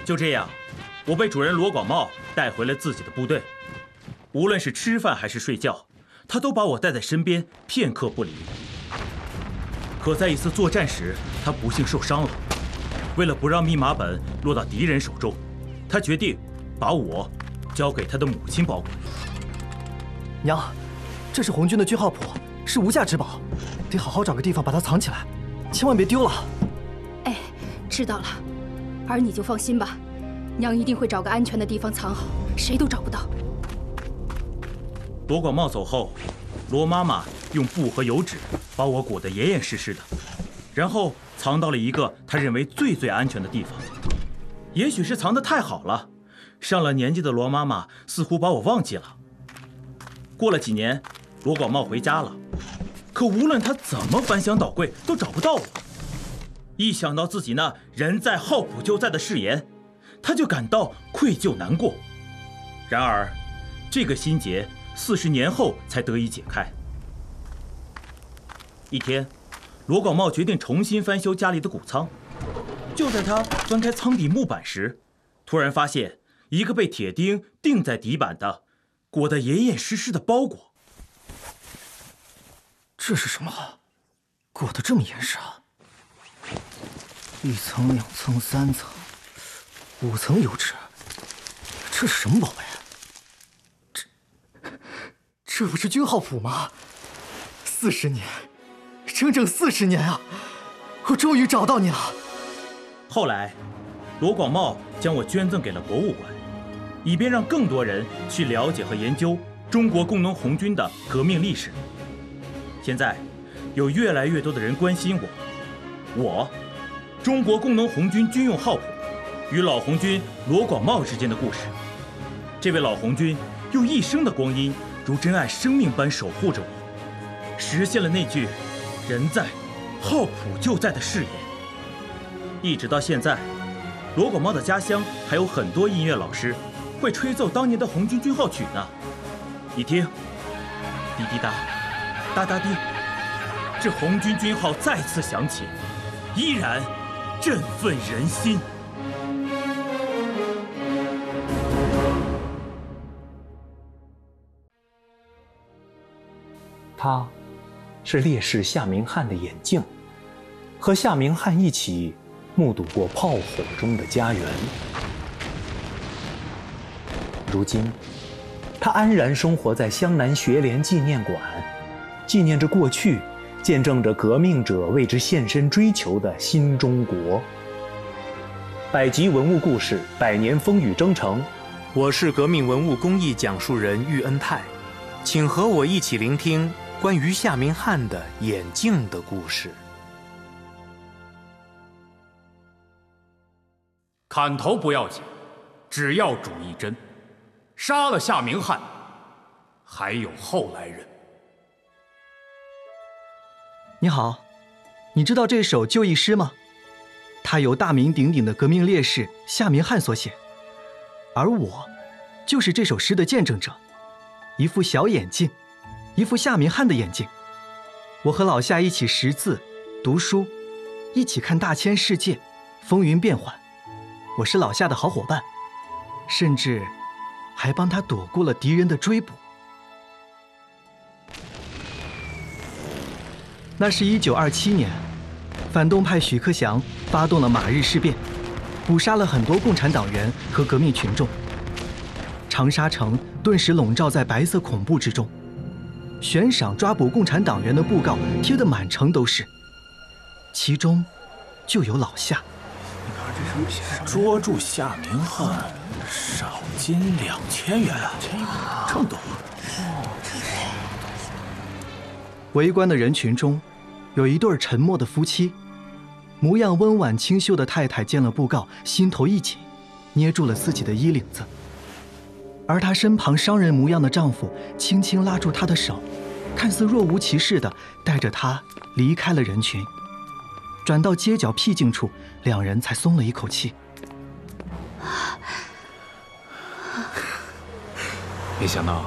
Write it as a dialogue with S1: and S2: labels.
S1: 就这样，我被主人罗广茂带回了自己的部队。无论是吃饭还是睡觉，他都把我带在身边，片刻不离。可在一次作战时，他不幸受伤了。为了不让密码本落到敌人手中，他决定把我交给他的母亲保管。
S2: 娘，这是红军的军号谱，是无价之宝，得好好找个地方把它藏起来，千万别丢了。
S3: 哎，知道了，儿你就放心吧，娘一定会找个安全的地方藏好，谁都找不到。
S1: 罗广茂走后，罗妈妈用布和油纸把我裹得严严实实的，然后藏到了一个她认为最安全的地方。也许是藏得太好了，上了年纪的罗妈妈似乎把我忘记了。过了几年，罗广茂回家了，可无论他怎么翻箱倒柜，都找不到我。一想到自己那人在好普就在的誓言，他就感到愧疚难过。然而，这个心结40年后才得以解开。一天，罗广茂决定重新翻修家里的谷仓。就在他翻开仓底木板时，突然发现一个被铁钉钉在底板的、裹得严严实实的包裹。
S2: 这是什么？裹得这么严实啊？1层、2层、3层、5层油纸，这是什么宝贝？这不是军号谱吗？40年，整整40年啊！我终于找到你了。
S1: 后来，罗广茂将我捐赠给了博物馆，以便让更多人去了解和研究中国工农红军的革命历史。现在，有越来越多的人关心我中国工农红军军用号谱与老红军罗广茂之间的故事。这位老红军用一生的光阴，如珍爱生命般守护着我，实现了那句“人在，号谱就在”的誓言。一直到现在，罗广茂的家乡还有很多音乐老师会吹奏当年的红军军号曲呢。你听，滴滴答，哒哒滴，这红军军号再次响起，依然振奋人心。
S4: 他，是烈士夏明翰的眼镜，和夏明翰一起目睹过炮火中的家园。如今，他安然生活在湘南学联纪念馆，纪念着过去，见证着革命者为之献身追求的新中国。百集文物故事，100年风雨征程。我是革命文物工艺讲述人喻恩泰，请和我一起聆听关于夏明翰的眼镜的故事。
S5: 砍头不要紧，只要主一针。杀了夏明翰，还有后来人。
S2: 你好，你知道这首就义诗吗？它由大名鼎鼎的革命烈士夏明翰所写，而我就是这首诗的见证者。一副小眼镜，一副夏明翰的眼镜。我和老夏一起识字、读书，一起看大千世界，风云变幻。我是老夏的好伙伴，甚至还帮他躲过了敌人的追捕。那是1927年，反动派许克祥发动了马日事变，捕杀了很多共产党员和革命群众。长沙城顿时笼罩在白色恐怖之中，悬赏抓捕共产党员的布告贴得满城都是，其中就有老夏。
S6: 捉住夏明翰，赏金2000元，这么多。
S2: 围观的人群中，有一对沉默的夫妻，模样温婉清秀的太太见了布告，心头一紧，捏住了自己的衣领子。而她身旁商人模样的丈夫轻轻拉住她的手，看似若无其事地带着她离开了人群。转到街角僻静处，两人才松了一口气。
S6: 没想到